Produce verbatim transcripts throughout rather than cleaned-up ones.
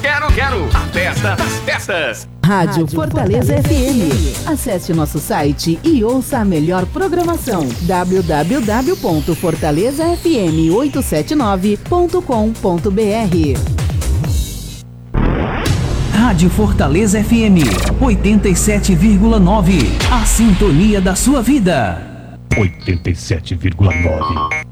Quero, quero, a festa das festas. Rádio Fortaleza F M. Acesse nosso site e ouça a melhor programação. w w w ponto fortaleza f m oito sete nove ponto com ponto b r. Rádio Fortaleza F M oitenta e sete vírgula nove. A sintonia da sua vida. oitenta e sete vírgula nove.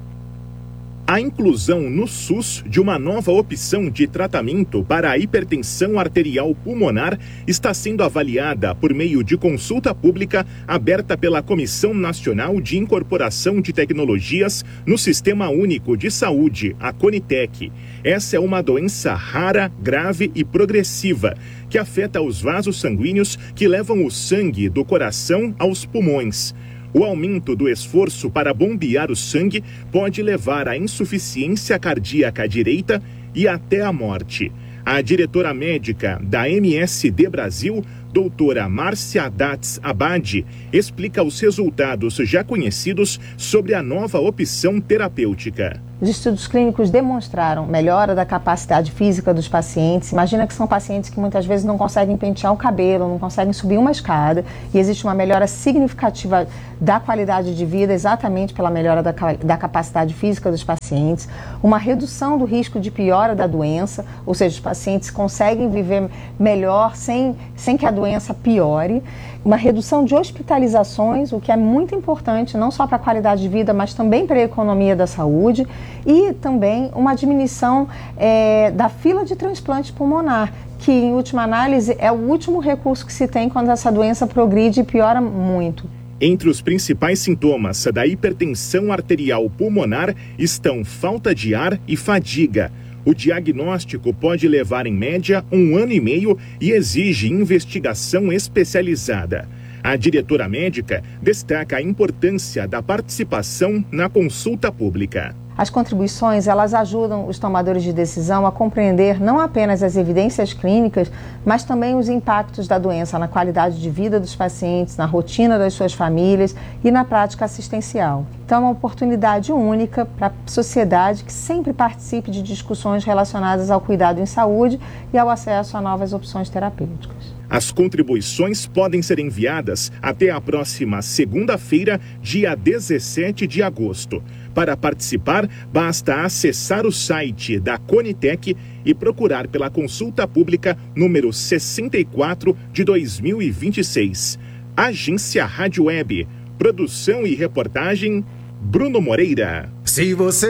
A inclusão no SUS de uma nova opção de tratamento para a hipertensão arterial pulmonar está sendo avaliada por meio de consulta pública aberta pela Comissão Nacional de Incorporação de Tecnologias no Sistema Único de Saúde, a CONITEC. Essa é uma doença rara, grave e progressiva, que afeta os vasos sanguíneos que levam o sangue do coração aos pulmões. O aumento do esforço para bombear o sangue pode levar à insuficiência cardíaca direita e até à morte. A diretora médica da M S D Brasil, doutora Márcia Datz Abad, explica os resultados já conhecidos sobre a nova opção terapêutica. Os estudos clínicos demonstraram melhora da capacidade física dos pacientes. Imagina que são pacientes que muitas vezes não conseguem pentear o cabelo, não conseguem subir uma escada, e existe uma melhora significativa da qualidade de vida exatamente pela melhora da, da capacidade física dos pacientes, uma redução do risco de piora da doença, ou seja, os pacientes conseguem viver melhor sem, sem que a doença piore, uma redução de hospitalizações, o que é muito importante não só para a qualidade de vida, mas também para a economia da saúde, e também uma diminuição é, da fila de transplante pulmonar, que em última análise é o último recurso que se tem quando essa doença progride e piora muito. Entre os principais sintomas da hipertensão arterial pulmonar estão falta de ar e fadiga. O diagnóstico pode levar, em média, um ano e meio e exige investigação especializada. A diretora médica destaca a importância da participação na consulta pública. As contribuições, elas ajudam os tomadores de decisão a compreender não apenas as evidências clínicas, mas também os impactos da doença na qualidade de vida dos pacientes, na rotina das suas famílias e na prática assistencial. Então, é uma oportunidade única para a sociedade que sempre participe de discussões relacionadas ao cuidado em saúde e ao acesso a novas opções terapêuticas. As contribuições podem ser enviadas até a próxima segunda-feira, dia dezessete de agosto. Para participar, basta acessar o site da CONITEC e procurar pela consulta pública número sessenta e quatro de dois mil e vinte e seis. Agência Rádio Web. Produção e reportagem, Bruno Moreira. Se você